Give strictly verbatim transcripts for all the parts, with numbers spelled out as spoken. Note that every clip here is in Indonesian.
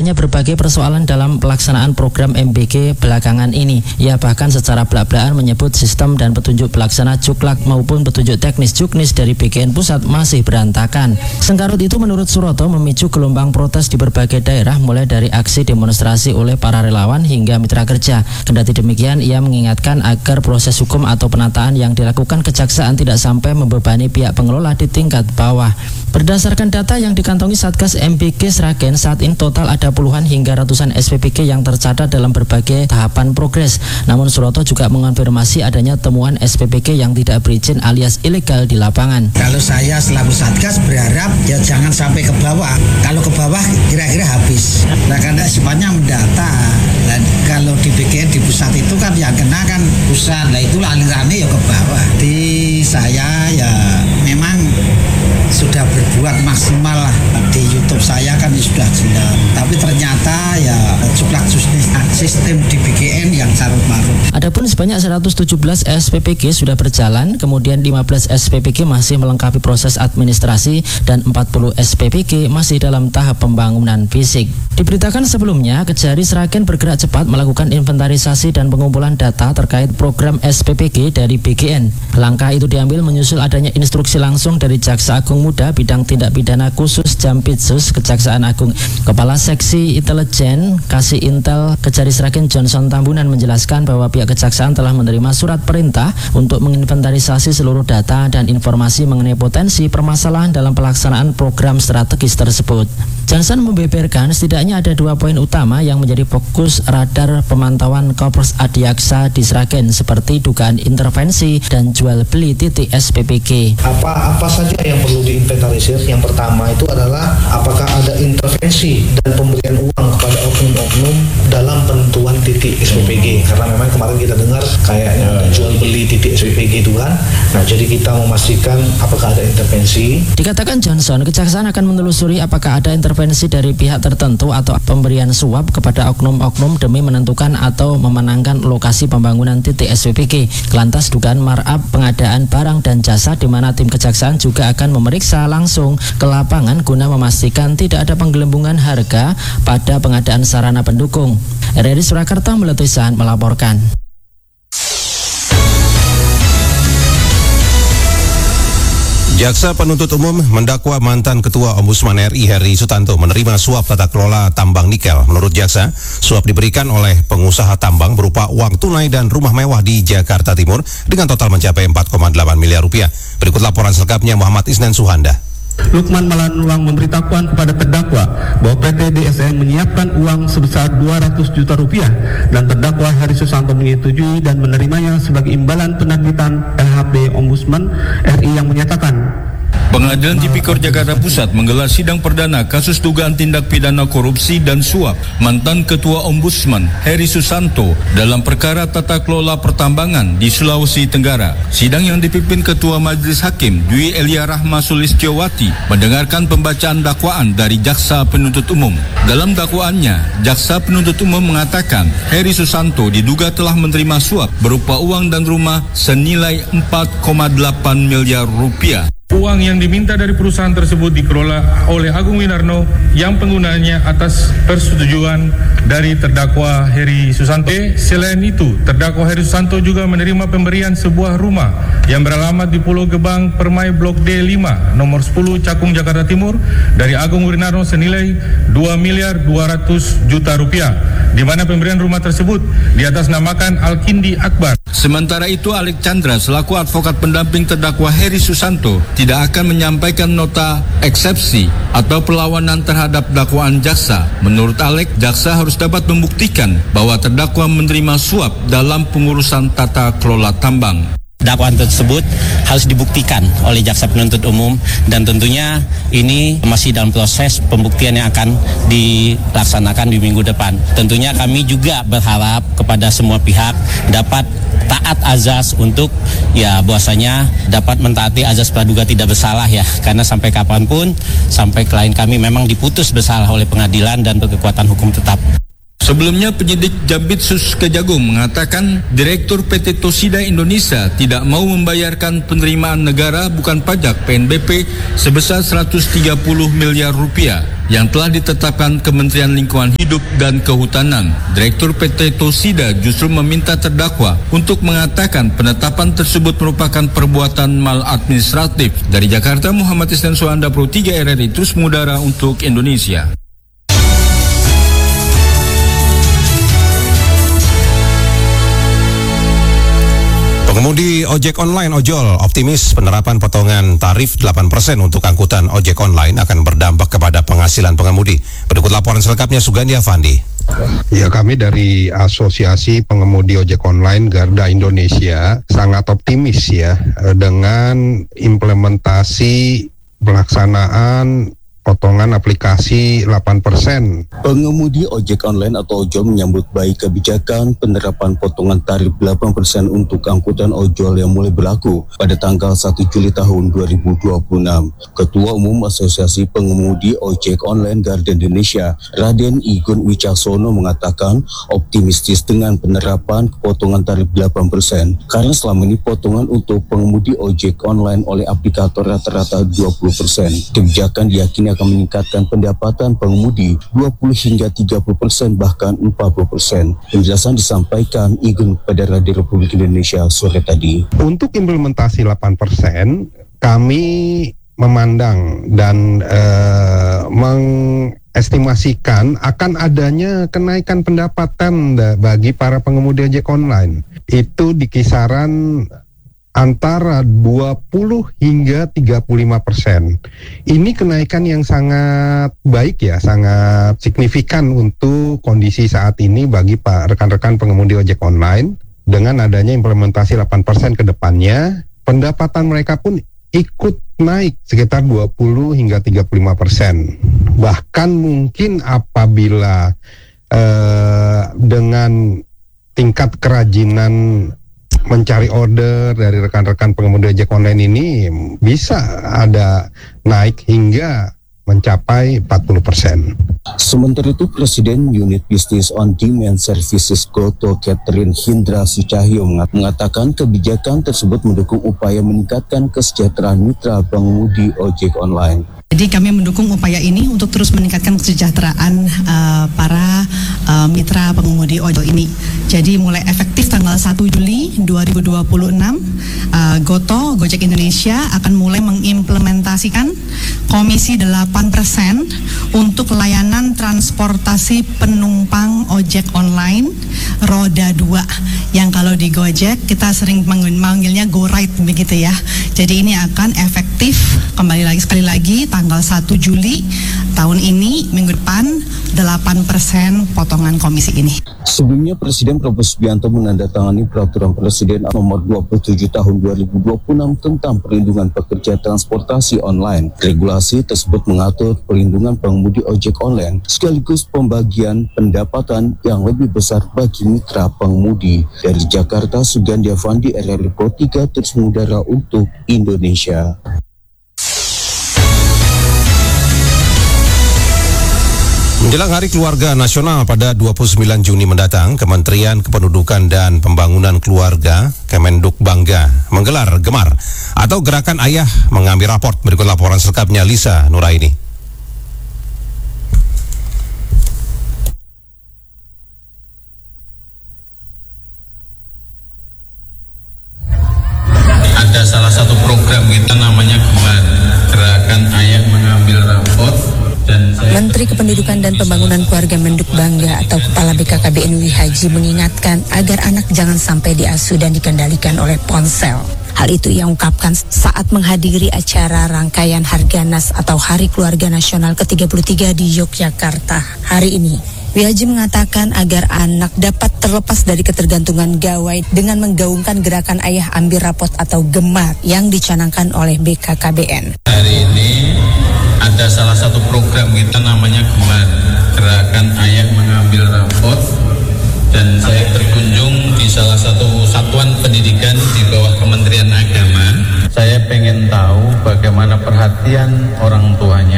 adanya berbagai persoalan dalam pelaksanaan program M B G belakangan ini. Ia bahkan secara belak-belakan menyebut sistem dan petunjuk pelaksana Juklak maupun petunjuk teknis Juknis dari B G N Pusat masih berantakan. Sengkarut itu menurut Suroto memicu gelombang protes di berbagai daerah, mulai dari aksi demonstrasi oleh para relawan hingga mitra kerja. Kendati demikian, ia mengingatkan agar proses hukum atau penataan yang dilakukan kejaksaan tidak sampai membebani pihak pengelola di tingkat bawah. Berdasarkan data yang dikantongi Satgas M B G Sragen, saat ini total ada puluhan hingga ratusan S P P G yang tercatat dalam berbagai tahapan progres. Namun Suroto juga mengonfirmasi adanya temuan S P P G yang tidak berizin alias ilegal di lapangan. Kalau saya selaku Satgas berharap ya jangan sampai ke bawah. Kalau ke bawah kira-kira habis. Nah karena sifatnya mendata. Dan kalau di B G N di pusat itu kan yang kena kan pusat. Nah itu alirannya ya ke bawah. Di saya ya memang sudah berbuat maksimal lah. Di YouTube saya kan sudah jelas. Tapi ternyata ya Juklak Juknis sistem di B G N yang carut-marut. Adapun sebanyak seratus tujuh belas S P P G sudah berjalan, kemudian lima belas S P P G masih melengkapi proses administrasi dan empat puluh S P P G masih dalam tahap pembangunan fisik. Diberitakan sebelumnya, Kejari Sragen bergerak cepat melakukan inventarisasi dan pengumpulan data terkait program S P P G dari B G N. Langkah itu diambil menyusul adanya instruksi langsung dari Jaksa Agung Muda Bidang Tindak Pidana Khusus Jampitsus Kejaksaan Agung. Kepala Seksi Intelijen Kasih Intel Kejari Sragen Johnson Tambunan menjelaskan bahwa pihak kejaksaan telah menerima surat perintah untuk menginventarisasi seluruh data dan informasi mengenai potensi permasalahan dalam pelaksanaan program strategis tersebut. Johnson membeberkan setidaknya ada dua poin utama yang menjadi fokus radar pemantauan Korps Adiaksa di Sragen, seperti dugaan intervensi dan jual beli titik S P P G. Apa-apa saja yang perlu diinventarisir? Yang pertama itu adalah apakah ada intervensi dan pemberian uang kepada oknum-oknum dalam penentuan titik S P P G, karena memang kemarin kita dengar kayaknya ada jual beli titik S P P G itu kan. Nah jadi kita memastikan apakah ada intervensi. Dikatakan Johnson, kejaksaan akan menelusuri apakah ada intervensi dari pihak tertentu atau pemberian suap kepada oknum-oknum demi menentukan atau memenangkan lokasi pembangunan titik S P P G. Kelantas dugaan markup pengadaan barang dan jasa, di mana tim kejaksaan juga akan memeriksa langsung ke lapangan guna memastikan tidak ada penggelembungan harga pada pengadaan sarana pendukung. R R I Surakarta Meletisan melaporkan. Jaksa Penuntut Umum mendakwa mantan Ketua Ombudsman R I Heri Sutanto menerima suap tata kelola tambang nikel. Menurut jaksa, suap diberikan oleh pengusaha tambang berupa uang tunai dan rumah mewah di Jakarta Timur dengan total mencapai empat koma delapan miliar rupiah. Berikut laporan selengkapnya Muhammad Isnan Suhanda. Lukman Malanuang memberitahukan kepada terdakwa bahwa P T D S M menyiapkan uang sebesar dua ratus juta rupiah dan terdakwa Heri Susanto menyetujui dan menerimanya sebagai imbalan penerbitan L H P Ombudsman R I yang menyatakan Pengadilan Tipikor Jakarta Pusat menggelar sidang perdana kasus dugaan tindak pidana korupsi dan suap mantan Ketua Ombudsman Heri Susanto dalam perkara tata kelola pertambangan di Sulawesi Tenggara. Sidang yang dipimpin Ketua Majelis Hakim Dwi Elia Rahma Sulistyowati mendengarkan pembacaan dakwaan dari Jaksa Penuntut Umum. Dalam dakwaannya, Jaksa Penuntut Umum mengatakan Heri Susanto diduga telah menerima suap berupa uang dan rumah senilai empat koma delapan miliar rupiah. Uang yang diminta dari perusahaan tersebut dikelola oleh Agung Winarno yang penggunaannya atas persetujuan dari terdakwa Heri Susanto. Selain itu, terdakwa Heri Susanto juga menerima pemberian sebuah rumah yang beralamat di Pulau Gebang, Permai Blok D lima, nomor sepuluh, Cakung, Jakarta Timur dari Agung Winarno senilai dua miliar dua ratus juta rupiah, di mana pemberian rumah tersebut diatasnamakan Alkindi Akbar. Sementara itu, Alek Chandra selaku advokat pendamping terdakwa Heri Susanto tidak akan menyampaikan nota eksepsi atau perlawanan terhadap dakwaan jaksa. Menurut Alek, jaksa harus dapat membuktikan bahwa terdakwa menerima suap dalam pengurusan tata kelola tambang. Dakwaan tersebut harus dibuktikan oleh Jaksa Penuntut Umum dan tentunya ini masih dalam proses pembuktian yang akan dilaksanakan di minggu depan. Tentunya kami juga berharap kepada semua pihak dapat taat azas untuk ya bahwasanya dapat mentaati azas praduga tidak bersalah ya, karena sampai kapanpun sampai klien kami memang diputus bersalah oleh pengadilan dan berkekuatan hukum tetap. Sebelumnya penyidik Jambitsus Kejagung mengatakan Direktur P T Tosida Indonesia tidak mau membayarkan penerimaan negara bukan pajak P N B P sebesar seratus tiga puluh miliar rupiah yang telah ditetapkan Kementerian Lingkungan Hidup dan Kehutanan. Direktur P T Tosida justru meminta terdakwa untuk mengatakan penetapan tersebut merupakan perbuatan maladministratif. Dari Jakarta, Muhammad Isnan Suhanda, Pro tiga R R I, terus mengudara untuk Indonesia. Pengemudi ojek online ojol optimis penerapan potongan tarif delapan persen untuk angkutan ojek online akan berdampak kepada penghasilan pengemudi. Berikut laporan selengkapnya Sugandi Avandi. Ya, kami dari Asosiasi Pengemudi Ojek Online Garda Indonesia sangat optimis ya dengan implementasi pelaksanaan potongan aplikasi delapan persen. Pengemudi ojek online atau ojol menyambut baik kebijakan penerapan potongan tarif delapan persen untuk angkutan ojol yang mulai berlaku pada tanggal satu Juli tahun dua ribu dua puluh enam. Ketua Umum Asosiasi Pengemudi Ojek Online Garda Indonesia, Raden Igun Wicaksono mengatakan optimistis dengan penerapan potongan tarif delapan persen karena selama ini potongan untuk pengemudi ojek online oleh aplikator rata-rata dua puluh persen. Kebijakan diyakini akan meningkatkan pendapatan pengemudi dua puluh hingga tiga puluh persen bahkan empat puluh persen. Penjelasan disampaikan Igun pada Radio Republik Indonesia sore tadi. Untuk implementasi delapan persen, kami memandang dan uh, mengestimasikan akan adanya kenaikan pendapatan bagi para pengemudi ojek online. Itu di kisaran antara dua puluh hingga tiga puluh lima persen. Ini kenaikan yang sangat baik ya, sangat signifikan untuk kondisi saat ini bagi pak rekan-rekan pengemudi ojek online. Dengan adanya implementasi delapan persen ke depannya, pendapatan mereka pun ikut naik sekitar dua puluh hingga tiga puluh lima persen. Bahkan mungkin apabila eh, dengan tingkat kerajinan mencari order dari rekan-rekan pengemudi ojek online ini bisa ada naik hingga mencapai empat puluh persen. Sementara itu, Presiden Unit Business on Demand Services Goto Catherine Hindra Sucahyo mengatakan kebijakan tersebut mendukung upaya meningkatkan kesejahteraan mitra pengemudi ojek online. Jadi kami mendukung upaya ini untuk terus meningkatkan kesejahteraan uh, para uh, mitra pengemudi ojol ini. Jadi mulai efektif tanggal satu Juli dua ribu dua puluh enam, uh, Goto, Gojek Indonesia akan mulai mengimplementasikan komisi delapan persen untuk layanan transportasi penumpang ojek online roda dua. Yang kalau di Gojek kita sering manggilnya Go Ride begitu ya. Jadi ini akan efektif kembali lagi sekali lagi tanggal satu Juli tahun ini, minggu depan, delapan persen potongan komisi ini. Sebelumnya Presiden Prabowo Subianto menandatangani Peraturan Presiden Nomor dua puluh tujuh Tahun dua ribu dua puluh enam tentang perlindungan pekerja transportasi online. Regulasi tersebut mengatur perlindungan pengemudi ojek online sekaligus pembagian pendapatan yang lebih besar bagi mitra pengemudi. Dari Jakarta, Sugandi Avandi, R R I Pro tiga, terus mengudara untuk Indonesia. Menjelang Hari Keluarga Nasional pada dua puluh sembilan Juni mendatang, Kementerian Kependudukan dan Pembangunan Keluarga Kemenduk Bangga menggelar Gemar atau Gerakan Ayah Mengambil Raport. Berikut laporan selengkapnya Lisa Nuraini. Ada salah satu program kita namanya Gemar, Gerakan Ayah Mengambil Raport. Menteri Kependudukan dan Pembangunan Keluarga Menduk Bangga atau Kepala B K K B N W Haji mengingatkan agar anak jangan sampai diasuh dan dikendalikan oleh ponsel. Hal itu ia ungkapkan saat menghadiri acara rangkaian Harganas atau Hari Keluarga Nasional ke tiga puluh tiga di Yogyakarta hari ini. W Haji mengatakan agar anak dapat terlepas dari ketergantungan gawai dengan menggaungkan gerakan Ayah Ambil Rapot atau Gemar yang dicanangkan oleh B K K B N. Hari ini ada salah satu program kita namanya Gemar, Gerakan Ayah Mengambil Rapot, dan saya berkunjung di salah satu satuan pendidikan di bawah Kementerian Agama. Saya pengen tahu bagaimana perhatian orang tuanya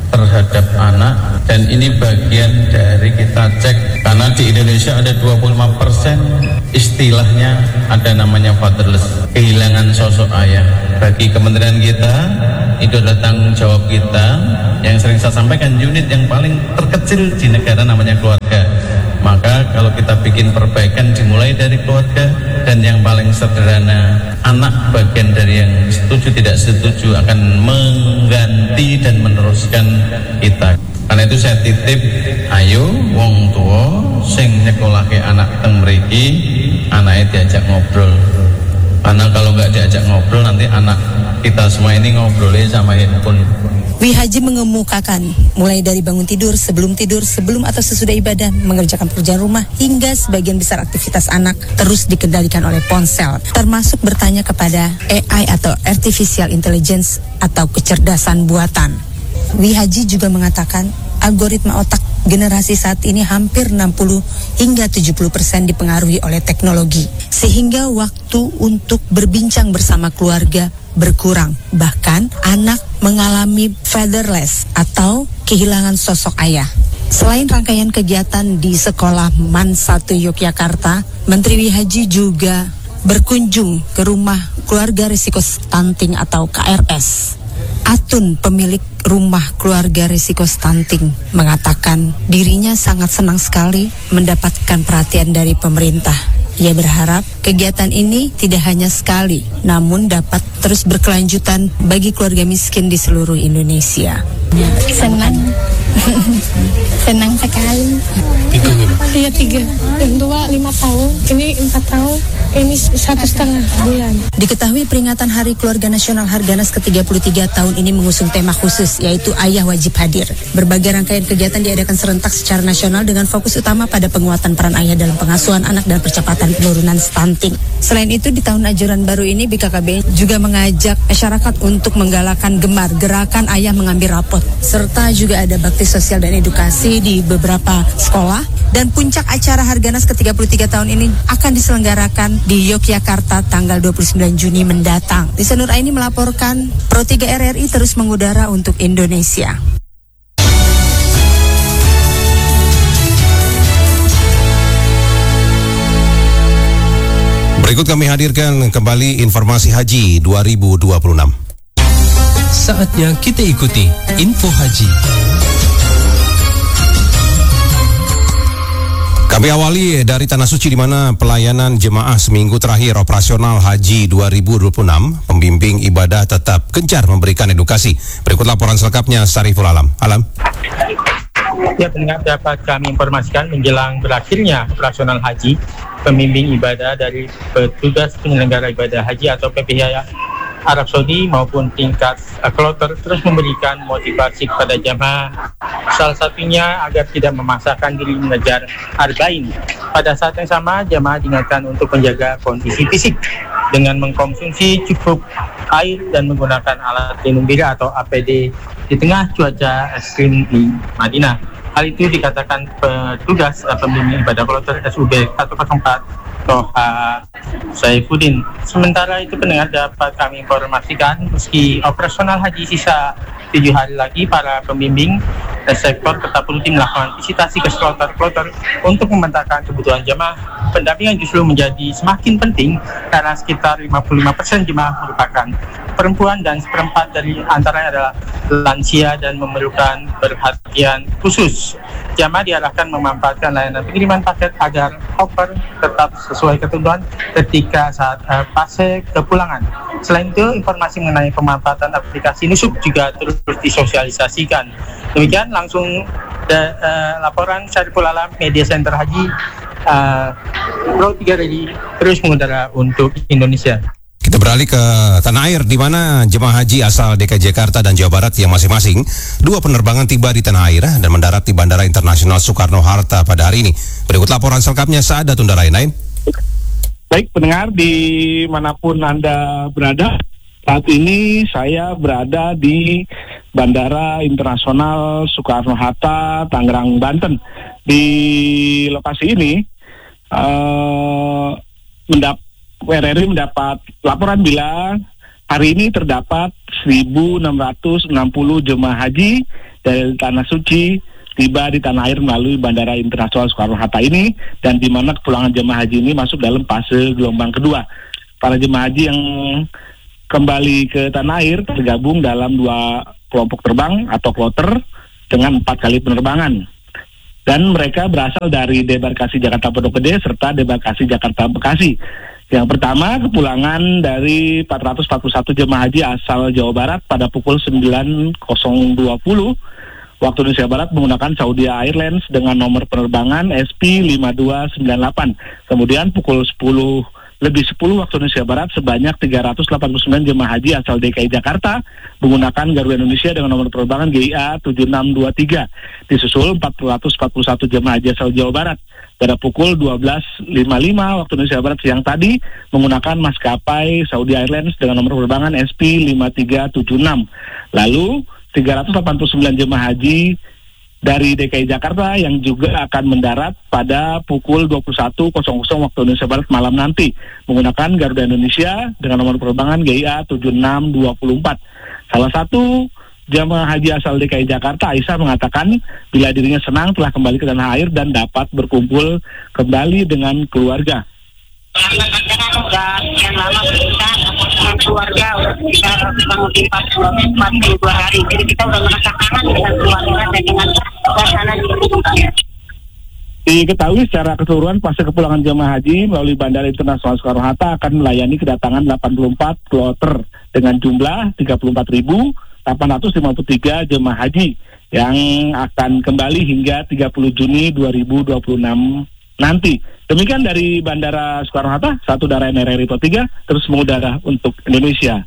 terhadap anak, dan ini bagian dari kita cek karena di Indonesia ada dua puluh lima persen istilahnya ada namanya fatherless, kehilangan sosok ayah. Bagi kementerian kita itu adalah tanggung jawab kita yang sering saya sampaikan, unit yang paling terkecil di negara namanya keluarga. Maka kalau kita bikin perbaikan dimulai dari keluarga, dan yang paling sederhana anak bagian dari yang setuju tidak setuju akan mengganti dan meneruskan kita. Karena itu saya titip, ayo wong tua sing nyekolahke anak teng mriki, anaknya diajak ngobrol. Karena kalau nggak diajak ngobrol nanti anak kita semua ini ngobrolnya sama handphone. Wi Haji mengemukakan mulai dari bangun tidur, sebelum tidur, sebelum atau sesudah ibadah, mengerjakan pekerjaan rumah, hingga sebagian besar aktivitas anak terus dikendalikan oleh ponsel, termasuk bertanya kepada A I atau Artificial Intelligence atau kecerdasan buatan. Wi Haji juga mengatakan algoritma otak generasi saat ini hampir enam puluh hingga tujuh puluh persen dipengaruhi oleh teknologi, sehingga waktu untuk berbincang bersama keluarga berkurang. Bahkan anak mengalami fatherless atau kehilangan sosok ayah. Selain rangkaian kegiatan di Sekolah MAN satu Yogyakarta, Menteri Wi Haji juga berkunjung ke rumah keluarga risiko stunting atau K R S. Atun, pemilik rumah keluarga risiko stunting, mengatakan dirinya sangat senang sekali mendapatkan perhatian dari pemerintah. Ia berharap kegiatan ini tidak hanya sekali, namun dapat terus berkelanjutan bagi keluarga miskin di seluruh Indonesia. Senang, senang sekali. Tiga Iya tiga, yang dua lima tahun, ini empat tahun, ini satu setengah bulan. Diketahui peringatan Hari Keluarga Nasional Harganas ke tiga puluh tiga tahun ini mengusung tema khusus, yaitu Ayah Wajib Hadir. Berbagai rangkaian kegiatan diadakan serentak secara nasional dengan fokus utama pada penguatan peran ayah dalam pengasuhan anak dan percepatan penurunan stunting. Selain itu, di tahun ajaran baru ini B K K B N juga mengajak masyarakat untuk menggalakkan gemar gerakan ayah mengambil rapot, serta juga ada bakti sosial dan edukasi di beberapa sekolah. Dan puncak acara Harganas ke tiga puluh tiga tahun ini akan diselenggarakan di Yogyakarta tanggal dua puluh sembilan Juni mendatang. Lisa Nur Aini melaporkan, Pro tiga R R I terus mengudara untuk Indonesia. Berikut kami hadirkan kembali informasi haji dua ribu dua puluh enam. Saatnya kita ikuti info haji. Kami awali dari Tanah Suci, di mana pelayanan jemaah seminggu terakhir operasional Haji dua ribu dua puluh enam, pembimbing ibadah tetap gencar memberikan edukasi. Berikut laporan selengkapnya Sariful Alam. Alam. Ya, pendengar, dapat kami informasikan menjelang berakhirnya operasional haji, pembimbing ibadah dari petugas penyelenggara ibadah haji atau P P H Arab Saudi maupun tingkat uh, kloter terus memberikan motivasi kepada jamaah, salah satunya agar tidak memaksakan diri mengejar arba'in. Pada saat yang sama, jamaah diingatkan untuk menjaga kondisi fisik dengan mengkonsumsi cukup air dan menggunakan alat pelindung diri atau A P D di tengah cuaca ekstrim di Madinah. Hal itu dikatakan petugas uh, pembimbing ibadah kloter S U B seratus empat Toha Saifuddin. Sementara itu, pendengar, dapat kami informasikan meski operasional haji sisa tujuh hari lagi, para pembimbing dan sektor tetap rutin melakukan visitasi ke kloter-kloter untuk memetakan kebutuhan jemaah. Pendampingan justru menjadi semakin penting karena sekitar lima puluh lima persen jemaah merupakan perempuan dan seperempat dari antaranya adalah lansia dan memerlukan perhatian khusus. Jamaah diarahkan memanfaatkan layanan pengiriman paket agar hopper tetap sesuai ketentuan ketika saat uh, fase kepulangan. Selain itu, informasi mengenai pemanfaatan aplikasi Nusuk juga terus disosialisasikan. Demikian langsung da, uh, laporan Syariful Alam, Media Center Haji uh, Pro tiga R R I terus mengudara untuk Indonesia. Kita beralih ke tanah air, di mana jemaah haji asal D K I Jakarta dan Jawa Barat yang masing-masing dua penerbangan tiba di tanah air dan mendarat di Bandara Internasional Soekarno-Hatta pada hari ini. Berikut laporan selengkapnya Saadat Tunda Lain-Lain. Baik pendengar, dimanapun Anda berada, saat ini saya berada di Bandara Internasional Soekarno-Hatta, Tangerang, Banten. Di lokasi ini, uh, mendap R R I mendapat laporan bila hari ini terdapat seribu enam ratus enam puluh jemaah haji dari Tanah Suci tiba di tanah air melalui Bandara Internasional Soekarno-Hatta ini, dan di mana kepulangan jemaah haji ini masuk dalam fase gelombang kedua. Para jemaah haji yang kembali ke tanah air tergabung dalam dua kelompok terbang atau kloter dengan empat kali penerbangan. Dan mereka berasal dari debarkasi Jakarta Pondok Gede serta debarkasi Jakarta Bekasi. Yang pertama, kepulangan dari empat ratus empat puluh satu jemaah haji asal Jawa Barat pada pukul sembilan dua puluh waktu Indonesia Barat menggunakan Saudi Airlines dengan nomor penerbangan S P lima dua sembilan delapan. Kemudian pukul sepuluh lebih sepuluh waktu Indonesia Barat sebanyak tiga ratus delapan puluh sembilan jemaah haji asal D K I Jakarta menggunakan Garuda Indonesia dengan nomor penerbangan G I A tujuh enam dua tiga. Disusul empat ratus empat puluh satu jemaah haji asal Jawa Barat pada pukul dua belas lima puluh lima waktu Indonesia Barat siang tadi menggunakan maskapai Saudi Airlines dengan nomor penerbangan S P lima tiga tujuh enam. Lalu tiga ratus delapan puluh sembilan jemaah haji dari D K I Jakarta yang juga akan mendarat pada pukul dua puluh satu waktu Indonesia Barat malam nanti menggunakan Garuda Indonesia dengan nomor penerbangan G I A tujuh enam dua empat. Salah satu jemaah haji asal D K I Jakarta, Aisyah, mengatakan bila dirinya senang telah kembali ke tanah air dan dapat berkumpul kembali dengan keluarga. Dengan udah sekian lama kita dengan keluarga udah sekitar kurang lebih empat puluh dua hari, jadi kita udah merasa kangen dengan keluarga dan dengan suasana di rumah. Diketahui secara keseluruhan fase kepulangan jemaah haji melalui Bandara Internasional Soekarno-Hatta akan melayani kedatangan delapan puluh empat kloter dengan jumlah tiga puluh empat ribu delapan ratus lima puluh tiga jemaah haji yang akan kembali hingga tiga puluh Juni dua ribu dua puluh enam nanti. Demikian dari Bandara Soekarno-Hatta, satu darah N R R I tiga terus mengudara untuk Indonesia.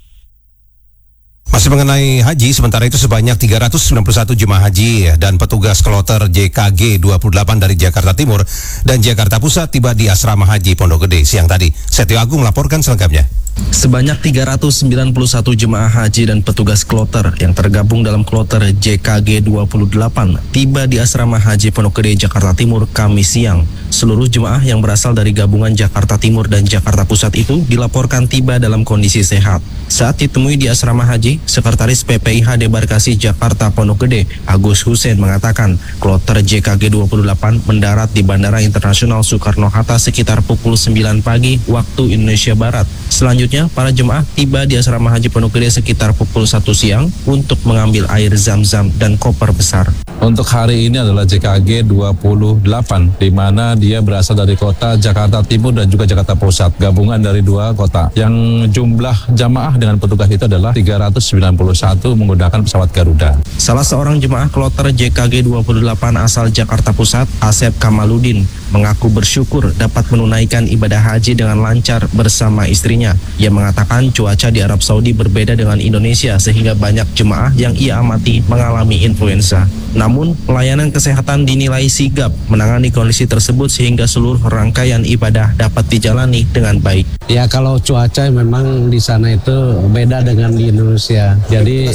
Masih mengenai haji, sementara itu sebanyak tiga ratus sembilan puluh satu jemaah haji dan petugas kloter J K G dua puluh delapan dari Jakarta Timur dan Jakarta Pusat tiba di Asrama Haji Pondok Gede siang tadi. Setio Agung melaporkan selengkapnya. Sebanyak tiga ratus sembilan puluh satu jemaah haji dan petugas kloter yang tergabung dalam kloter J K G dua puluh delapan tiba di Asrama Haji Pondok Gede, Jakarta Timur, Kamis siang. Seluruh jemaah yang berasal dari gabungan Jakarta Timur dan Jakarta Pusat itu dilaporkan tiba dalam kondisi sehat. Saat ditemui di Asrama Haji, Sekretaris P P I H Debarkasi Jakarta Pondok Gede, Agus Hussein, mengatakan kloter J K G dua puluh delapan mendarat di Bandara Internasional Soekarno-Hatta sekitar pukul sembilan pagi waktu Indonesia Barat. Selanjutnya, para jemaah tiba di Asrama Haji Pondok Gede sekitar pukul satu siang untuk mengambil air zam-zam dan koper besar. Untuk hari ini adalah J K G dua puluh delapan, di mana dia berasal dari kota Jakarta Timur dan juga Jakarta Pusat, gabungan dari dua kota. Yang jumlah jamaah dengan petugas itu adalah tiga ratus sembilan puluh satu menggunakan pesawat Garuda. Salah seorang jemaah kloter J K G dua puluh delapan asal Jakarta Pusat, Asep Kamaludin, mengaku bersyukur dapat menunaikan ibadah haji dengan lancar bersama istrinya. Ia mengatakan cuaca di Arab Saudi berbeda dengan Indonesia sehingga banyak jemaah yang ia amati mengalami influenza. Namun, pelayanan kesehatan dinilai sigap menangani kondisi tersebut sehingga seluruh rangkaian ibadah dapat dijalani dengan baik. Ya, kalau cuaca memang di sana itu beda dengan di Indonesia. Jadi,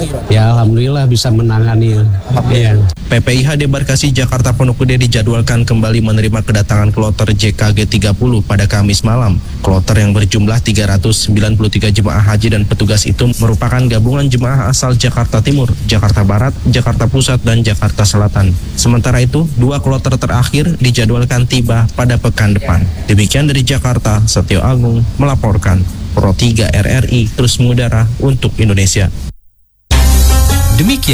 ya alhamdulillah bisa menangani. Ya. P P I H Debarkasi Jakarta Pondok Gede dijadwalkan kembali menerima kedatangan kloter J K G tiga puluh pada Kamis malam. Kloter yang berjumlah tiga ratus sembilan puluh tiga jemaah haji dan petugas itu merupakan gabungan jemaah asal Jakarta Timur, Jakarta Barat, Jakarta Pusat, dan Jakarta Selatan. Sementara itu, dua kloter terakhir dijadwalkan tiba pada pekan depan. Demikian dari Jakarta, Setio Agung melaporkan. Pro tiga R R I terus mengudara untuk Indonesia. Demikian